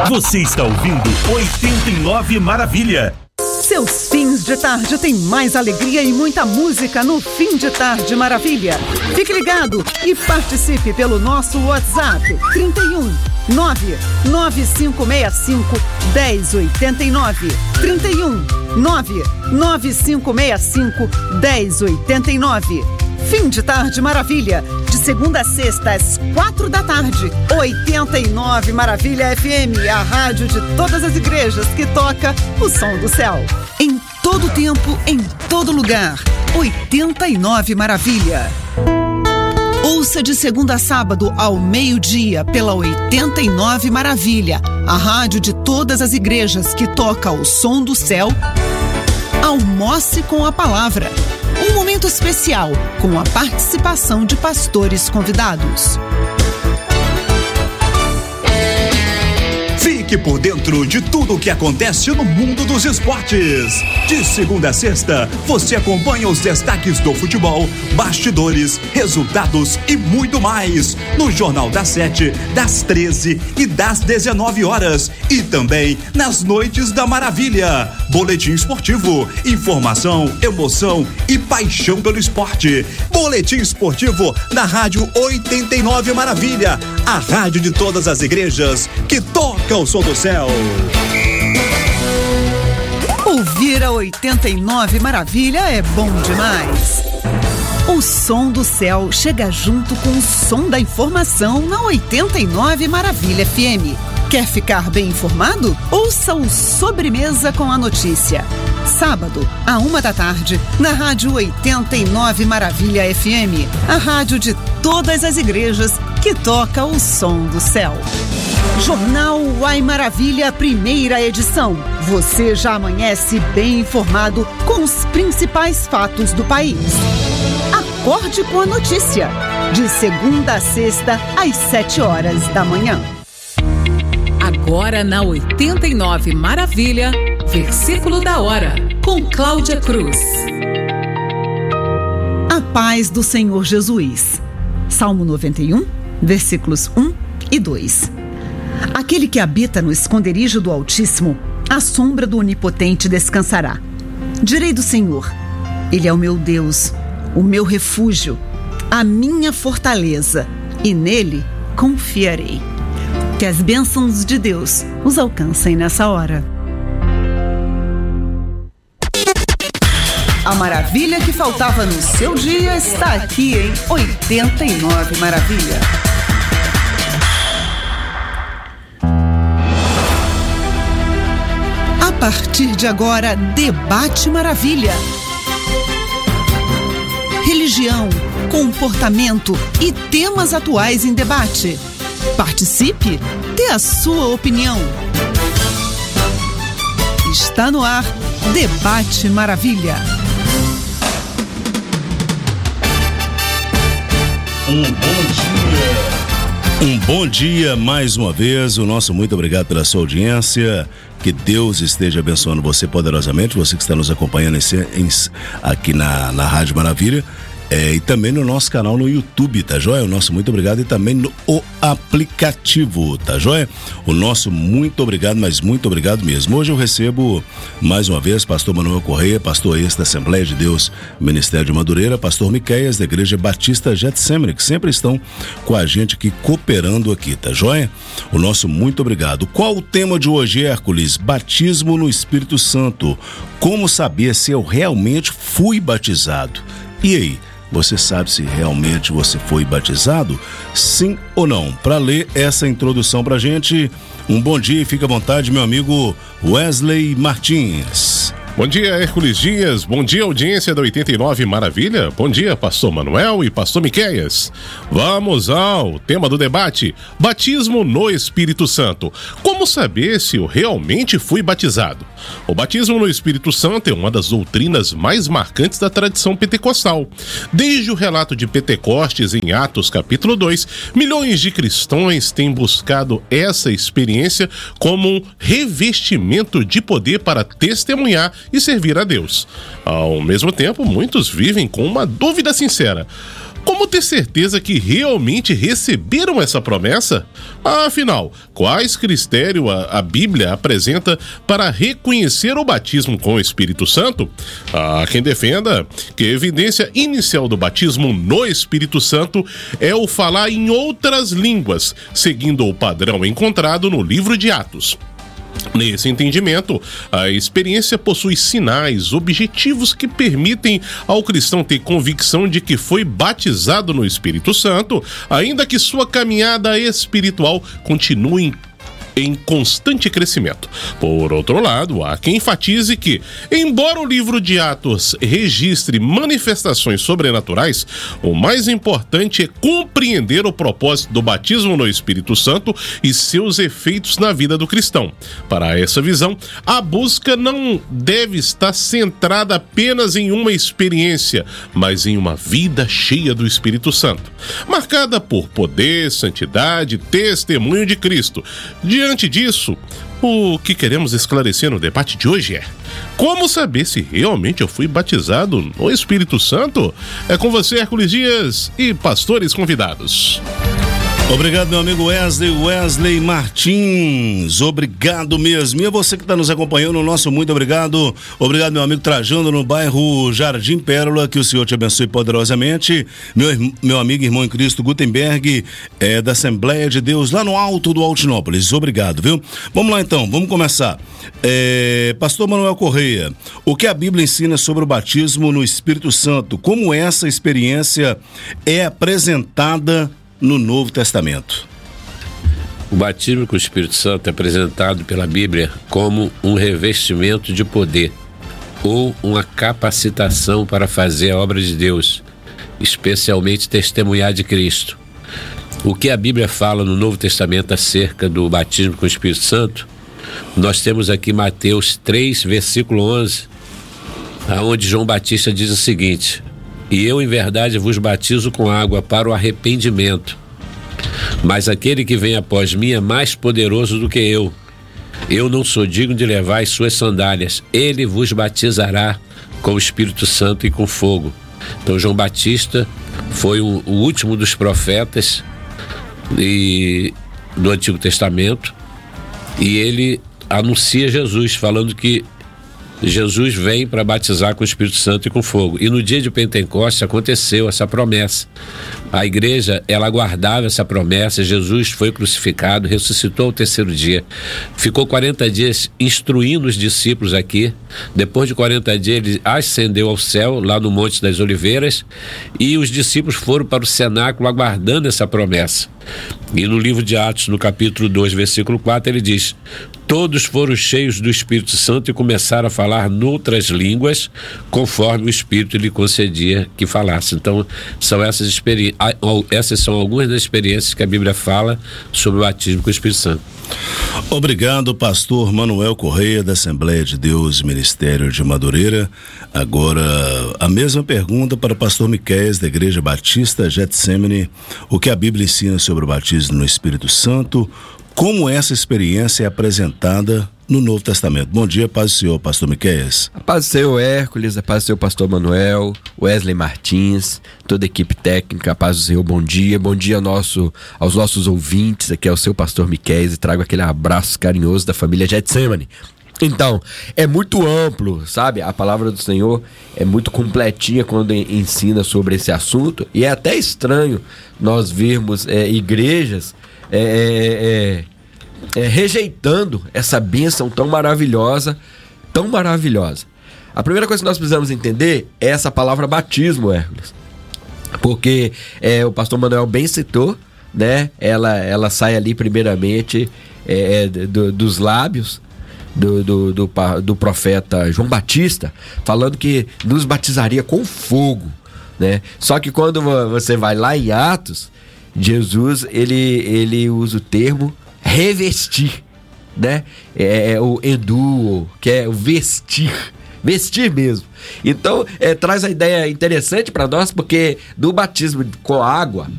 Você está ouvindo 89 Maravilha. Seus fins de tarde têm mais alegria e muita música no Fim de Tarde Maravilha. Fique ligado e participe pelo nosso WhatsApp 31 99565 1089. 31 99565 1089. Fim de Tarde Maravilha, de segunda a sexta às 4 da tarde. 89 Maravilha FM, a rádio de todas as igrejas que toca o som do céu. Em todo tempo, em todo lugar. 89 Maravilha. Ouça de segunda a sábado ao meio-dia pela 89 Maravilha, a rádio de todas as igrejas que toca o som do céu. Almoce com a palavra. Um momento especial com a participação de pastores convidados. Fique por dentro de tudo o que acontece no mundo dos esportes. De segunda a sexta, você acompanha os destaques do futebol, bastidores, resultados e muito mais. No Jornal das 7, das 13 e das 19 horas. E também nas Noites da Maravilha. Boletim esportivo, informação, emoção e paixão pelo esporte. Boletim esportivo na Rádio 89 Maravilha, a rádio de todas as igrejas que toca o som do céu. Ouvir a 89 Maravilha é bom demais. O som do céu chega junto com o som da informação na 89 Maravilha FM. Quer ficar bem informado? Ouça o Sobremesa com a Notícia. Sábado, à 1 da tarde, na Rádio 89 Maravilha FM, a rádio de todas as igrejas que toca o som do céu. Jornal Uai Maravilha, primeira edição. Você já amanhece bem informado com os principais fatos do país. Acorde com a notícia. De segunda a sexta, às 7 horas da manhã. Agora na 89 Maravilha, versículo da hora, com Cláudia Cruz. A paz do Senhor Jesus. Salmo 91, versículos 1 e 2. Aquele que habita no esconderijo do Altíssimo, à sombra do Onipotente descansará. Direi do Senhor, Ele é o meu Deus, o meu refúgio, a minha fortaleza, e nele confiarei. Que as bênçãos de Deus os alcancem nessa hora. A maravilha que faltava no seu dia está aqui em 89 Maravilha. A partir de agora, Debate Maravilha. Religião, comportamento e temas atuais em debate. Participe, dê a sua opinião. Está no ar, Debate Maravilha. Um bom dia mais uma vez, o nosso muito obrigado pela sua audiência, que Deus esteja abençoando você poderosamente, você que está nos acompanhando aqui na Rádio Maravilha, e também no nosso canal no YouTube, tá joia? O nosso muito obrigado, e também no aplicativo, tá joia? O nosso muito obrigado, mas muito obrigado mesmo. Hoje eu recebo mais uma vez pastor Manuel Correia, pastor ex da Assembleia de Deus, Ministério de Madureira, pastor Miqueias da Igreja Batista Getsemane, que sempre estão com a gente aqui, cooperando aqui, tá joia? O nosso muito obrigado. Qual o tema de hoje, Hércules? Batismo no Espírito Santo. Como saber se eu realmente fui batizado? E aí? Você sabe se realmente você foi batizado? Sim ou não? Para ler essa introdução pra gente, um bom dia e fica à vontade, meu amigo Wesley Martins. Bom dia, Hércules Dias. Bom dia, audiência da 89 Maravilha. Bom dia, pastor Manuel e pastor Miqueias. Vamos ao tema do debate: batismo no Espírito Santo. Como saber se eu realmente fui batizado? O batismo no Espírito Santo é uma das doutrinas mais marcantes da tradição pentecostal. Desde o relato de Pentecostes em Atos capítulo 2, milhões de cristãos têm buscado essa experiência como um revestimento de poder para testemunhar e servir a Deus. Ao mesmo tempo, muitos vivem com uma dúvida sincera: Como ter certeza que realmente receberam essa promessa? Afinal, quais critérios a Bíblia apresenta para reconhecer o batismo com o Espírito Santo? Há quem defenda que a evidência inicial do batismo no Espírito Santo é o falar em outras línguas, seguindo o padrão encontrado no livro de Atos. Nesse entendimento, a experiência possui sinais objetivos que permitem ao cristão ter convicção de que foi batizado no Espírito Santo, ainda que sua caminhada espiritual continue em constante crescimento. Por outro lado, há quem enfatize que, embora o livro de Atos registre manifestações sobrenaturais, o mais importante é compreender o propósito do batismo no Espírito Santo e seus efeitos na vida do cristão. Para essa visão, a busca não deve estar centrada apenas em uma experiência, mas em uma vida cheia do Espírito Santo, marcada por poder, santidade, testemunho de Cristo. Diante disso, o que queremos esclarecer no debate de hoje é: como saber se realmente eu fui batizado no Espírito Santo? É com você, Hércules Dias, e pastores convidados. Obrigado, meu amigo Wesley Martins, obrigado mesmo. E a você que está nos acompanhando, nosso muito obrigado. Obrigado, meu amigo Trajano, no bairro Jardim Pérola, que o Senhor te abençoe poderosamente. Meu amigo e irmão em Cristo Gutenberg, da Assembleia de Deus, lá no alto do Altinópolis, obrigado, viu? Vamos lá então, vamos começar. Pastor Manuel Correia, o que a Bíblia ensina sobre o batismo no Espírito Santo? Como essa experiência é apresentada no Novo Testamento? O batismo com o Espírito Santo é apresentado pela Bíblia como um revestimento de poder ou uma capacitação para fazer a obra de Deus, especialmente testemunhar de Cristo. O que a Bíblia fala no Novo Testamento acerca do batismo com o Espírito Santo, nós temos aqui Mateus 3, versículo 11, onde João Batista diz o seguinte: e eu em verdade vos batizo com água para o arrependimento, mas aquele que vem após mim é mais poderoso do que eu não sou digno de levar as suas sandálias, ele vos batizará com o Espírito Santo e com fogo. Então João Batista foi o último dos profetas do Antigo Testamento, e ele anuncia Jesus, falando que Jesus vem para batizar com o Espírito Santo e com fogo. E no dia de Pentecostes aconteceu essa promessa. A igreja, ela aguardava essa promessa. Jesus foi crucificado, ressuscitou ao terceiro dia. Ficou 40 dias instruindo os discípulos aqui. Depois de 40 dias, ele ascendeu ao céu, lá no Monte das Oliveiras. E os discípulos foram para o cenáculo aguardando essa promessa. E no livro de Atos, no capítulo 2, versículo 4, ele diz: todos foram cheios do Espírito Santo e começaram a falar noutras línguas, conforme o Espírito lhe concedia que falasse. Então, essas são algumas das experiências que a Bíblia fala sobre o batismo com o Espírito Santo. Obrigado, pastor Manuel Correia, da Assembleia de Deus, Ministério de Madureira. Agora, a mesma pergunta para o pastor Miqueias, da Igreja Batista Getsemane. O que a Bíblia ensina sobre o batismo no Espírito Santo? Como essa experiência é apresentada no Novo Testamento? Bom dia, paz do Senhor, pastor Miqueias. A paz do Senhor, Hércules, a paz do Senhor, pastor Manuel, Wesley Martins, toda a equipe técnica, a paz do Senhor, bom dia aos nossos ouvintes, aqui é o seu pastor Miqueias, e trago aquele abraço carinhoso da família Getsemane. Então, é muito amplo, sabe? A palavra do Senhor é muito completinha quando ensina sobre esse assunto, e é até estranho nós vermos igrejas rejeitando essa bênção tão maravilhosa. A primeira coisa que nós precisamos entender é essa palavra batismo, Hércules, porque o pastor Manuel bem citou, né? Ela sai ali primeiramente dos lábios do profeta João Batista, falando que nos batizaria com fogo, né? Só que quando você vai lá em Atos, Jesus ele usa o termo revestir, né? O enduo, que é o vestir mesmo. Então traz a ideia interessante para nós, porque do batismo com água